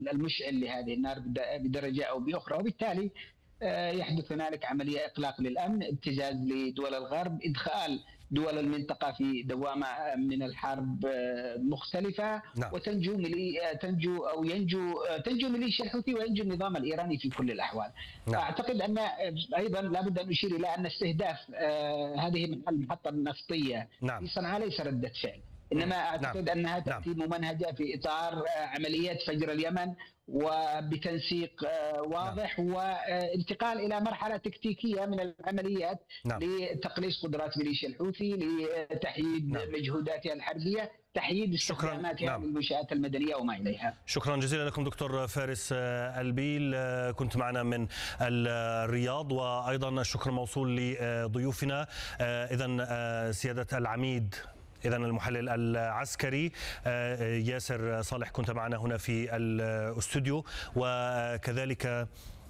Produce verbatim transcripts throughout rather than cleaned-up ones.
المشعل لهذه النار بدرجة أو بأخرى، وبالتالي يحدث هنالك عملية إقلاق للأمن، ابتزاز لدول الغرب، إدخال دول المنطقة في دوامة من الحرب مختلفة. نعم. وتنجو ملي تنجو أو ينجو تنجو ميليشيا الحوثي وينجو النظام الإيراني في كل الأحوال. نعم. أعتقد أن أيضا لابد أن نشير إلى أن استهداف هذه المحطة النفطية نعم. في صنعاء ليس ردة فعل، إنما أعتقد نعم. أنها تأتي نعم. ممنهجة في إطار عمليات فجر اليمن، وبتنسيق واضح نعم. وانتقال إلى مرحلة تكتيكية من العمليات نعم. لتقليص قدرات ميليشيا الحوثي، لتحييد نعم. مجهوداتها الحربية، تحييد استخداماتها نعم. للمنشآت المدنية وما إليها. شكرا جزيلا لكم دكتور فارس البيل، كنت معنا من الرياض، وأيضا الشكر موصول لضيوفنا إذن سيادة العميد إذا المحلل العسكري ياسر صالح، كنت معنا هنا في الاستوديو، وكذلك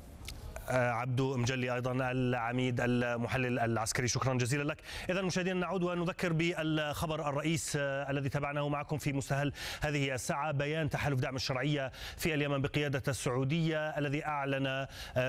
عبدو مجلي أيضا العميد المحلل العسكري، شكرا جزيلا لك. إذا مشاهدينا نعود ونذكر بالخبر الرئيس الذي تابعناه معكم في مستهل هذه الساعة، بيان تحالف دعم الشرعية في اليمن بقيادة السعودية الذي أعلن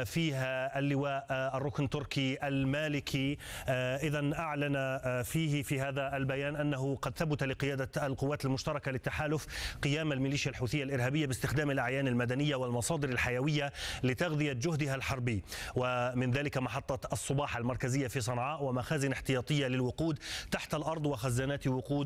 فيها اللواء الركن تركي المالكي. إذا أعلن فيه في هذا البيان أنه قد ثبت لقيادة القوات المشتركة للتحالف قيام الميليشيا الحوثية الإرهابية باستخدام الأعيان المدنية والمصادر الحيوية لتغذية جهدها الحربي، ومن ذلك محطة الصباح المركزية في صنعاء، ومخازن احتياطية للوقود تحت الأرض، وخزانات وقود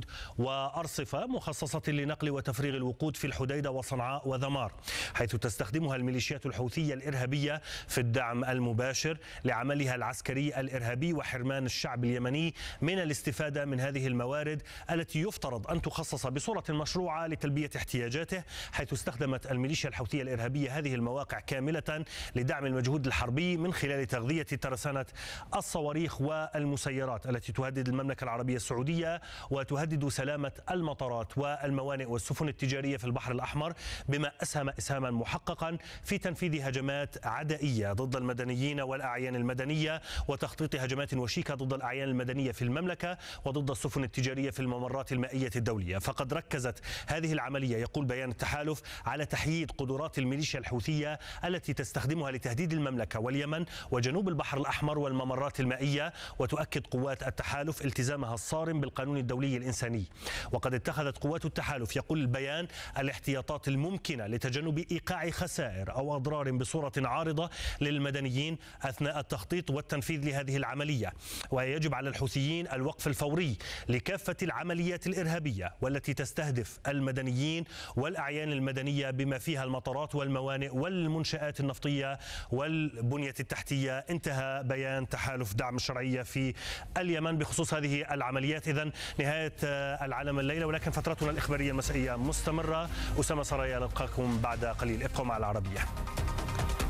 وأرصفة مخصصة لنقل وتفريغ الوقود في الحديدة وصنعاء وذمار، حيث تستخدمها الميليشيات الحوثية الإرهابية في الدعم المباشر لعملها العسكري الإرهابي وحرمان الشعب اليمني من الاستفادة من هذه الموارد التي يفترض أن تخصص بصورة مشروعة لتلبية احتياجاته، حيث استخدمت الميليشيا الحوثية الإرهابية هذه المواقع كاملة لدعم المجهود الحربي من خلال تغذية ترسانة الصواريخ والمسيرات التي تهدد المملكة العربية السعودية وتهدد سلامة المطارات والموانئ والسفن التجارية في البحر الأحمر، بما أسهم إسهاما محققا في تنفيذ هجمات عدائية ضد المدنيين والأعيان المدنية، وتخطيط هجمات وشيكة ضد الأعيان المدنية في المملكة وضد السفن التجارية في الممرات المائية الدولية. فقد ركزت هذه العملية، يقول بيان التحالف، على تحييد قدرات الميليشيا الحوثية التي تستخدمها لتهديد المملكة واليمن وجنوب البحر الأحمر والممرات المائية، وتؤكد قوات التحالف التزامها الصارم بالقانون الدولي الإنساني. وقد اتخذت قوات التحالف، يقول البيان، الاحتياطات الممكنة لتجنب إيقاع خسائر أو أضرار بصورة عارضة للمدنيين أثناء التخطيط والتنفيذ لهذه العملية، ويجب على الحوثيين الوقف الفوري لكافة العمليات الإرهابية والتي تستهدف المدنيين والأعيان المدنية بما فيها المطارات والموانئ والمنشآت النفطية والبنية التحتية. انتهى بيان تحالف دعم الشرعية في اليمن بخصوص هذه العمليات. إذن نهاية العالم الليلة، ولكن فترتنا الإخبارية المسائية مستمرة. أسامة سرايا ألقاكم بعد قليل، ابقوا مع العربية.